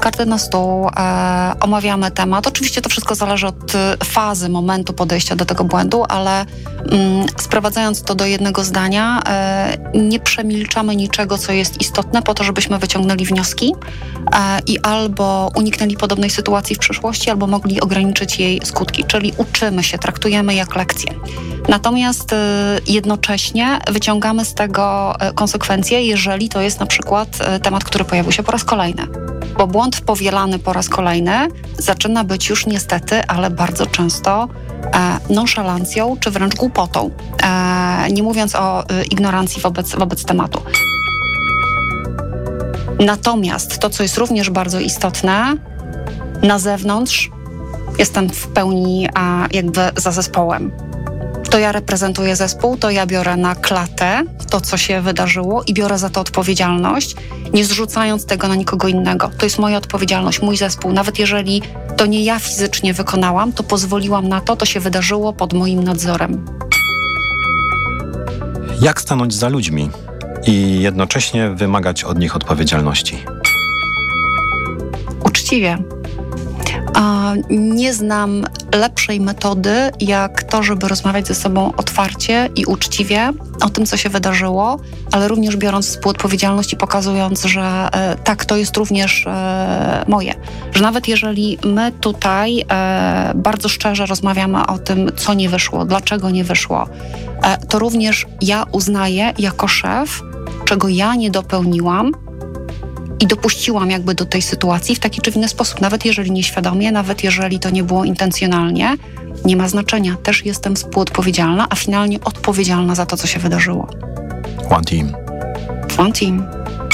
karty na stół, omawiamy temat. Oczywiście to wszystko zależy od fazy, momentu podejścia do tego błędu, ale sprowadzając to do jednego zdania, nie przemilczamy niczego, co jest istotne po to, żebyśmy wyciągnęli wnioski i albo uniknęli podobnej sytuacji w przyszłości, albo mogli ograniczyć jej skutki, czyli uczymy się, traktujemy jak lekcję. Natomiast jednocześnie wyciągamy z tego konsekwencje, jeżeli to jest na przykład temat, który pojawił się po raz kolejny. Bo błąd powielany po raz kolejny zaczyna być już niestety, ale bardzo często nonszalancją czy wręcz głupotą. Nie mówiąc o ignorancji wobec tematu. Natomiast to, co jest również bardzo istotne, na zewnątrz jestem w pełni jakby za zespołem. To ja reprezentuję zespół, to ja biorę na klatę to, co się wydarzyło i biorę za to odpowiedzialność, nie zrzucając tego na nikogo innego. To jest moja odpowiedzialność, mój zespół. Nawet jeżeli to nie ja fizycznie wykonałam, to pozwoliłam na to, to się wydarzyło pod moim nadzorem. Jak stanąć za ludźmi i jednocześnie wymagać od nich odpowiedzialności? Uczciwie. Nie znam lepszej metody, jak to, żeby rozmawiać ze sobą otwarcie i uczciwie o tym, co się wydarzyło, ale również biorąc współodpowiedzialność i pokazując, że tak, to jest również moje. Że nawet jeżeli my tutaj bardzo szczerze rozmawiamy o tym, co nie wyszło, dlaczego nie wyszło, to również ja uznaję jako szef, czego ja nie dopełniłam, i dopuściłam jakby do tej sytuacji w taki czy w inny sposób, nawet jeżeli nieświadomie, nawet jeżeli to nie było intencjonalnie, nie ma znaczenia. Też jestem współodpowiedzialna, a finalnie odpowiedzialna za to, co się wydarzyło. One team. One team.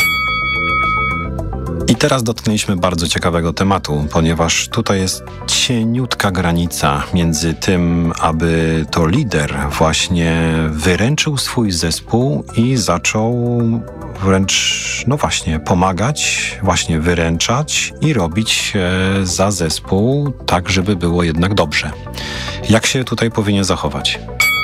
I teraz dotknęliśmy bardzo ciekawego tematu, ponieważ tutaj jest cieniutka granica między tym, aby to lider właśnie wyręczył swój zespół i zaczął wręcz, no właśnie, pomagać, właśnie wyręczać i robić za zespół tak, żeby było jednak dobrze. Jak się tutaj powinien zachować?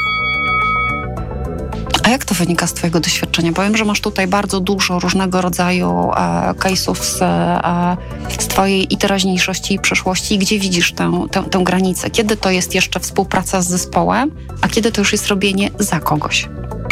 A jak to wynika z twojego doświadczenia? Powiem, że masz tutaj bardzo dużo różnego rodzaju case'ów z twojej i teraźniejszości i przeszłości. Gdzie widzisz tę granicę? Kiedy to jest jeszcze współpraca z zespołem, a kiedy to już jest robienie za kogoś?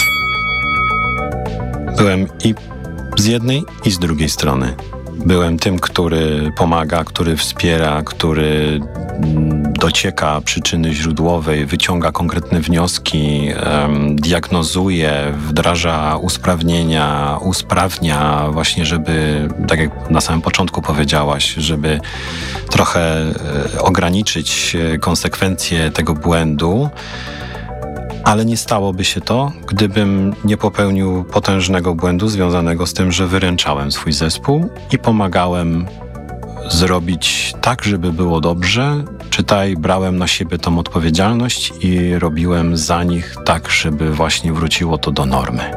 Byłem i z jednej, i z drugiej strony. Byłem tym, który pomaga, który wspiera, który docieka przyczyny źródłowej, wyciąga konkretne wnioski, diagnozuje, wdraża usprawnienia, usprawnia właśnie, żeby, tak jak na samym początku powiedziałaś, żeby trochę ograniczyć konsekwencje tego błędu. Ale nie stałoby się to, gdybym nie popełnił potężnego błędu związanego z tym, że wyręczałem swój zespół i pomagałem zrobić tak, żeby było dobrze. Czytaj, brałem na siebie tą odpowiedzialność i robiłem za nich tak, żeby właśnie wróciło to do normy.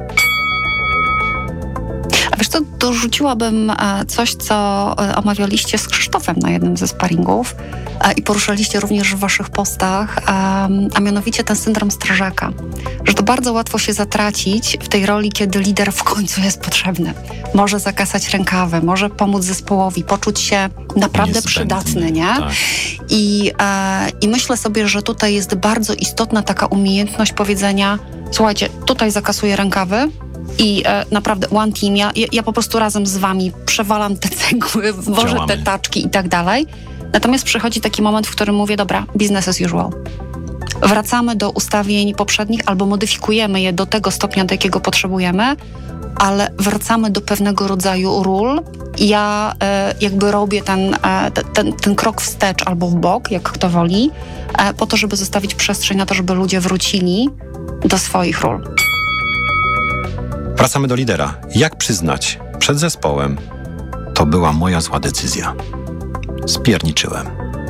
A wiesz co, dorzuciłabym coś, co omawialiście z Krzysztofem na jednym ze sparingów i poruszaliście również w waszych postach, a mianowicie ten syndrom strażaka. Że to bardzo łatwo się zatracić w tej roli, kiedy lider w końcu jest potrzebny. Może zakasać rękawy, może pomóc zespołowi, poczuć się naprawdę przydatny, nie? Tak. I myślę sobie, że tutaj jest bardzo istotna taka umiejętność powiedzenia: słuchajcie, tutaj zakasuję rękawy, i naprawdę one team, ja po prostu razem z wami przewalam te cegły, włożę te taczki i tak dalej. Natomiast przychodzi taki moment, w którym mówię: dobra, business as usual. Wracamy do ustawień poprzednich albo modyfikujemy je do tego stopnia, do jakiego potrzebujemy, ale wracamy do pewnego rodzaju ról. Ja jakby robię ten krok wstecz albo w bok, jak kto woli, po to, żeby zostawić przestrzeń na to, żeby ludzie wrócili do swoich ról. Wracamy do lidera. Jak przyznać przed zespołem: to była moja zła decyzja. Spierniczyłem.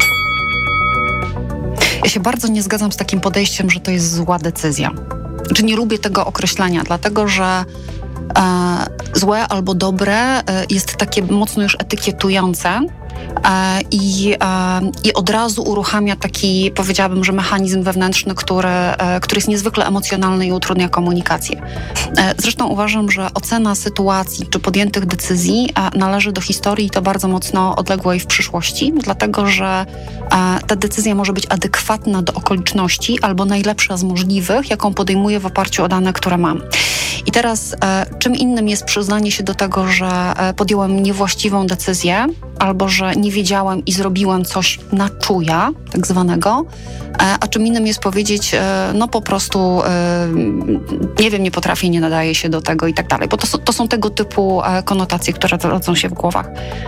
Ja się bardzo nie zgadzam z takim podejściem, że to jest zła decyzja. Czy nie lubię tego określenia, dlatego że złe albo dobre jest takie mocno już etykietujące i od razu uruchamia taki, powiedziałabym, że mechanizm wewnętrzny, który jest niezwykle emocjonalny i utrudnia komunikację. Zresztą uważam, że ocena sytuacji czy podjętych decyzji należy do historii i to bardzo mocno odległej w przyszłości, dlatego że ta decyzja może być adekwatna do okoliczności albo najlepsza z możliwych, jaką podejmuję w oparciu o dane, które mam. I teraz czym innym jest przyznanie się do tego, że podjąłem niewłaściwą decyzję albo że nie wiedziałem i zrobiłem coś na czuja, tak zwanego, a czym innym jest powiedzieć, no po prostu nie wiem, nie potrafię, nie nadaję się do tego i tak dalej, bo to są tego typu konotacje, które rodzą się w głowach.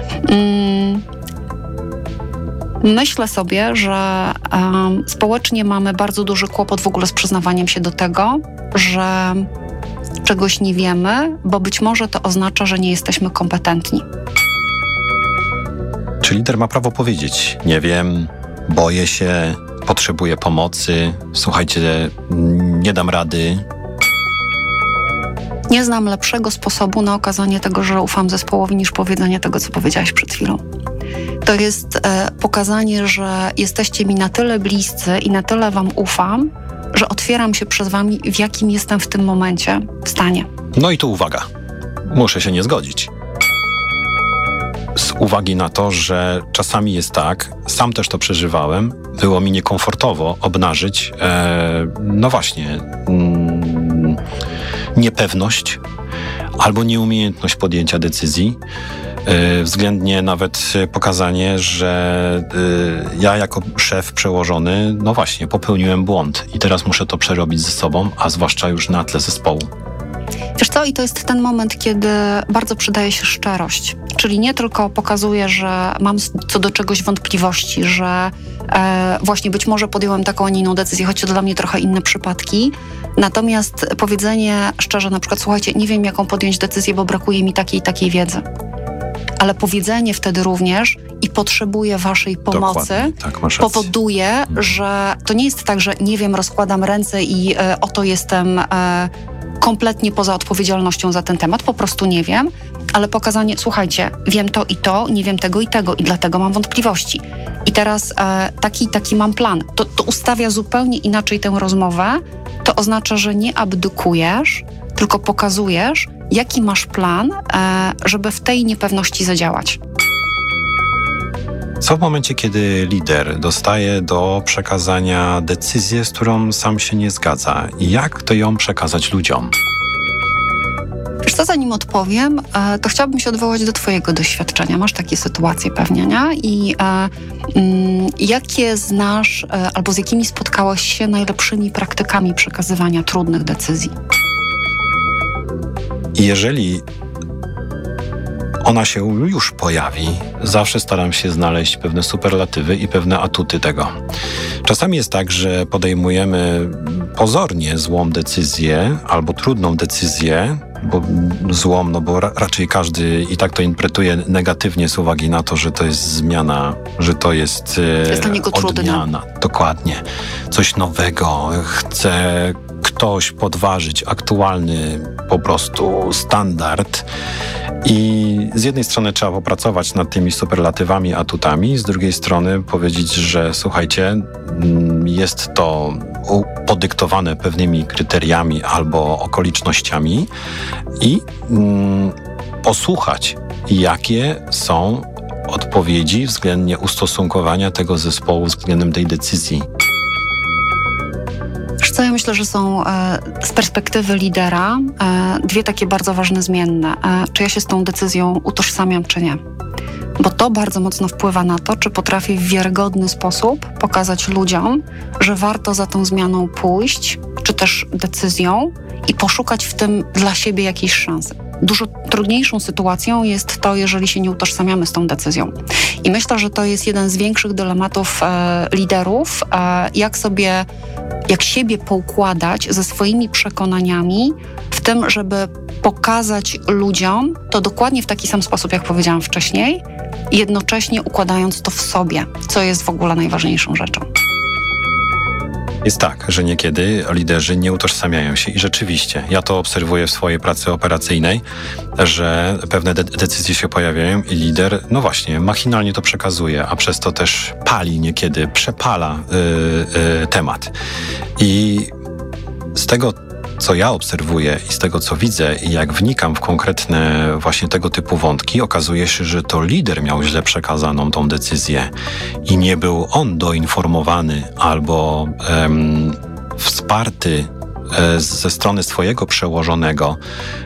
Myślę sobie, że społecznie mamy bardzo duży kłopot w ogóle z przyznawaniem się do tego, że czegoś nie wiemy, bo być może to oznacza, że nie jesteśmy kompetentni. Czy lider ma prawo powiedzieć: nie wiem, boję się, potrzebuję pomocy, słuchajcie, nie dam rady? Nie znam lepszego sposobu na okazanie tego, że ufam zespołowi, niż powiedzenie tego, co powiedziałaś przed chwilą. To jest pokazanie, że jesteście mi na tyle bliscy i na tyle wam ufam, że otwieram się przed wami, w jakim jestem w tym momencie w stanie. No i tu uwaga, muszę się nie zgodzić. Z uwagi na to, że czasami jest tak, sam też to przeżywałem, było mi niekomfortowo obnażyć, no właśnie, niepewność albo nieumiejętność podjęcia decyzji, względnie nawet pokazanie, że ja jako szef przełożony, no właśnie, popełniłem błąd i teraz muszę to przerobić ze sobą, a zwłaszcza już na tle zespołu. Wiesz co, i to jest ten moment, kiedy bardzo przydaje się szczerość. Czyli nie tylko pokazuję, że mam co do czegoś wątpliwości, że właśnie być może podjąłem taką, a nie inną decyzję, choć to dla mnie trochę inne przypadki. Natomiast powiedzenie szczerze, na przykład, słuchajcie, nie wiem, jaką podjąć decyzję, bo brakuje mi takiej i takiej wiedzy. Ale powiedzenie wtedy również i potrzebuję waszej pomocy, tak, masz rację. Powoduje, że to nie jest tak, że nie wiem, rozkładam ręce i oto jestem kompletnie poza odpowiedzialnością za ten temat, po prostu nie wiem, ale pokazanie, słuchajcie, wiem to i to, nie wiem tego i dlatego mam wątpliwości. I teraz taki mam plan. To ustawia zupełnie inaczej tę rozmowę. To oznacza, że nie abdykujesz, tylko pokazujesz, jaki masz plan, żeby w tej niepewności zadziałać. Co w momencie, kiedy lider dostaje do przekazania decyzję, z którą sam się nie zgadza? I jak to ją przekazać ludziom? Wiesz co, zanim odpowiem, to chciałabym się odwołać do twojego doświadczenia. Masz takie sytuacje pewnie, nie? I jakie znasz, albo z jakimi spotkałaś się najlepszymi praktykami przekazywania trudnych decyzji? I jeżeli ona się już pojawi, zawsze staram się znaleźć pewne superlatywy i pewne atuty tego. Czasami jest tak, że podejmujemy pozornie złą decyzję albo trudną decyzję, bo złą, no bo raczej każdy i tak to interpretuje negatywnie z uwagi na to, że to jest zmiana, że to jest dla niego odmiana. Trudne. Dokładnie. Coś nowego. Chce ktoś podważyć aktualny po prostu standard i z jednej strony trzeba popracować nad tymi superlatywami, atutami, z drugiej strony powiedzieć, że słuchajcie, jest to podyktowane pewnymi kryteriami albo okolicznościami i posłuchać, jakie są odpowiedzi względnie ustosunkowania tego zespołu względem tej decyzji. Wiesz co, ja myślę, że są z perspektywy lidera dwie takie bardzo ważne zmienne. Czy ja się z tą decyzją utożsamiam, czy nie. Bo to bardzo mocno wpływa na to, czy potrafię w wiarygodny sposób pokazać ludziom, że warto za tą zmianą pójść, czy też decyzją i poszukać w tym dla siebie jakiejś szansy. Dużo trudniejszą sytuacją jest to, jeżeli się nie utożsamiamy z tą decyzją. I myślę, że to jest jeden z większych dylematów liderów, jak siebie poukładać ze swoimi przekonaniami w tym, żeby pokazać ludziom to dokładnie w taki sam sposób, jak powiedziałam wcześniej, jednocześnie układając to w sobie, co jest w ogóle najważniejszą rzeczą. Jest tak, że niekiedy liderzy nie utożsamiają się i rzeczywiście, ja to obserwuję w swojej pracy operacyjnej, że pewne decyzje się pojawiają i lider, no właśnie, machinalnie to przekazuje, a przez to też pali niekiedy, przepala temat. I z tego, co ja obserwuję i z tego, co widzę i jak wnikam w konkretne właśnie tego typu wątki, okazuje się, że to lider miał źle przekazaną tą decyzję i nie był on doinformowany albo wsparty ze strony swojego przełożonego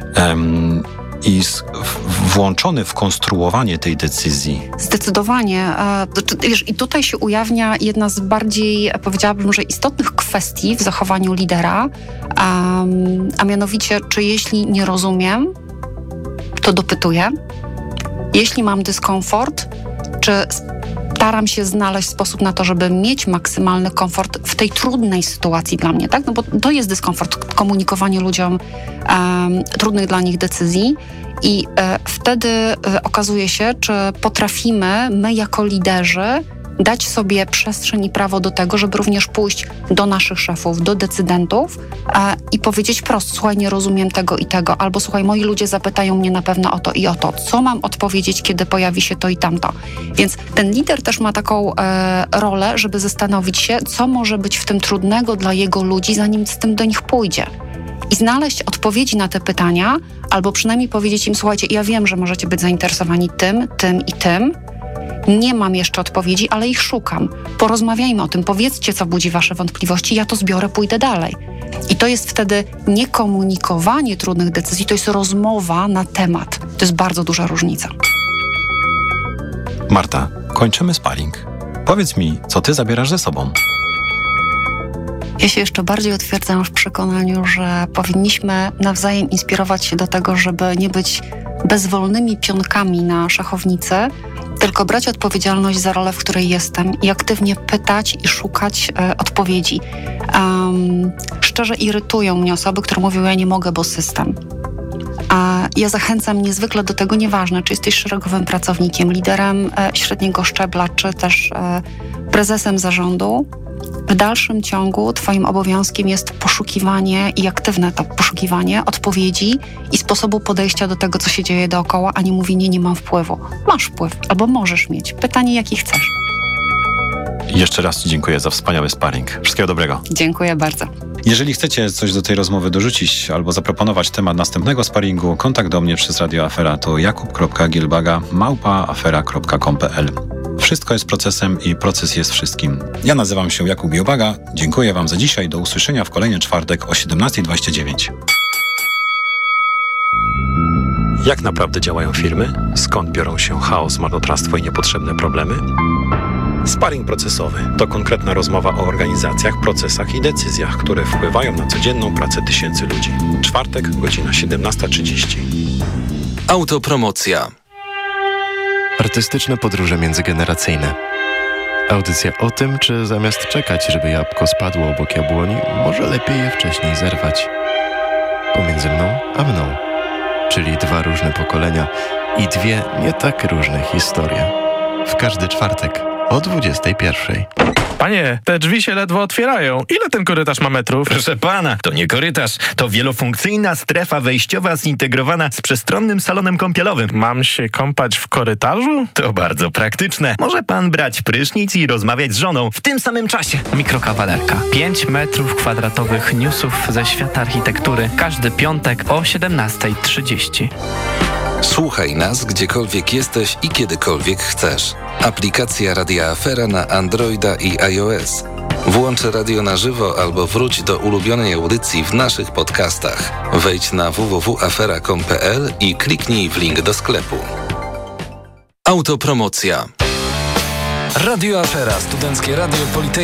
i włączony w konstruowanie tej decyzji. Zdecydowanie. Wiesz, i tutaj się ujawnia jedna z bardziej, powiedziałabym, że istotnych kwestii w zachowaniu lidera, a mianowicie, czy jeśli nie rozumiem, to dopytuję. Jeśli mam dyskomfort, czy staram się znaleźć sposób na to, żeby mieć maksymalny komfort w tej trudnej sytuacji dla mnie, tak? No bo to jest dyskomfort, komunikowanie ludziom trudnych dla nich decyzji i wtedy okazuje się, czy potrafimy my jako liderzy dać sobie przestrzeń i prawo do tego, żeby również pójść do naszych szefów, do decydentów i powiedzieć prosto, słuchaj, nie rozumiem tego i tego, albo słuchaj, moi ludzie zapytają mnie na pewno o to i o to, co mam odpowiedzieć, kiedy pojawi się to i tamto. Więc ten lider też ma taką rolę, żeby zastanowić się, co może być w tym trudnego dla jego ludzi, zanim z tym do nich pójdzie. I znaleźć odpowiedzi na te pytania, albo przynajmniej powiedzieć im, słuchajcie, ja wiem, że możecie być zainteresowani tym, tym i tym, nie mam jeszcze odpowiedzi, ale ich szukam. Porozmawiajmy o tym, powiedzcie, co budzi wasze wątpliwości, ja to zbiorę, pójdę dalej. I to jest wtedy nie komunikowanie trudnych decyzji, to jest rozmowa na temat. To jest bardzo duża różnica. Marta, kończymy sparring. Powiedz mi, co ty zabierasz ze sobą? Ja się jeszcze bardziej utwierdzam w przekonaniu, że powinniśmy nawzajem inspirować się do tego, żeby nie być bezwolnymi pionkami na szachownicy, tylko brać odpowiedzialność za rolę, w której jestem i aktywnie pytać i szukać odpowiedzi. Szczerze irytują mnie osoby, które mówią, ja nie mogę, bo system. Ja zachęcam niezwykle do tego, nieważne, czy jesteś szeregowym pracownikiem, liderem średniego szczebla, czy też prezesem zarządu. W dalszym ciągu twoim obowiązkiem jest poszukiwanie i aktywne to poszukiwanie odpowiedzi i sposobu podejścia do tego, co się dzieje dookoła, a nie mówienie, nie mam wpływu. Masz wpływ, albo możesz mieć. Pytanie, jaki chcesz. Jeszcze raz ci dziękuję za wspaniały sparring. Wszystkiego dobrego. Dziękuję bardzo. Jeżeli chcecie coś do tej rozmowy dorzucić albo zaproponować temat następnego sparingu, kontakt do mnie przez Radio Afera to jakub.gielbaga@afera.com.pl. Wszystko jest procesem i proces jest wszystkim. Ja nazywam się Jakub Gielbaga. Dziękuję wam za dzisiaj. Do usłyszenia w kolejny czwartek o 17:29. Jak naprawdę działają firmy? Skąd biorą się chaos, marnotrawstwo i niepotrzebne problemy? Sparring procesowy to konkretna rozmowa o organizacjach, procesach i decyzjach, które wpływają na codzienną pracę tysięcy ludzi. Czwartek, godzina 17:30. Autopromocja. Artystyczne podróże międzygeneracyjne. Audycja o tym, czy zamiast czekać, żeby jabłko spadło obok jabłoni, może lepiej je wcześniej zerwać. Pomiędzy mną a mną. Czyli dwa różne pokolenia i dwie nie tak różne historie. W każdy czwartek o 21:00. Panie, te drzwi się ledwo otwierają. Ile ten korytarz ma metrów? Proszę pana, to nie korytarz, to wielofunkcyjna strefa wejściowa zintegrowana z przestronnym salonem kąpielowym. Mam się kąpać w korytarzu? To bardzo praktyczne. Może pan brać prysznic i rozmawiać z żoną w tym samym czasie. Mikrokawalerka. 5 metrów kwadratowych newsów ze świata architektury. Każdy piątek o 17:30. Słuchaj nas gdziekolwiek jesteś i kiedykolwiek chcesz. Aplikacja Radia Afera na Androida i iOS. Włącz radio na żywo albo wróć do ulubionej audycji w naszych podcastach. Wejdź na www.afera.com.pl i kliknij w link do sklepu. Autopromocja. Radio Afera, studenckie radio politechniki.